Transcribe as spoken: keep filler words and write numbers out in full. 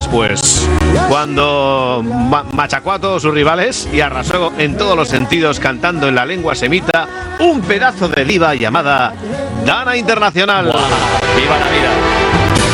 después, cuando ma machacó a todos sus rivales y arrasó en todos los sentidos cantando en la lengua semita un pedazo de diva llamada Dana Internacional. ¡Wow! ¡Viva la vida!